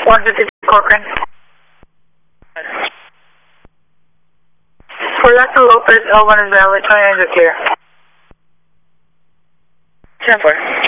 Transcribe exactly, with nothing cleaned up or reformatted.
one fifty Corcoran. For Latin Lopez, L one is valid, twenty-nine is clear. ten four.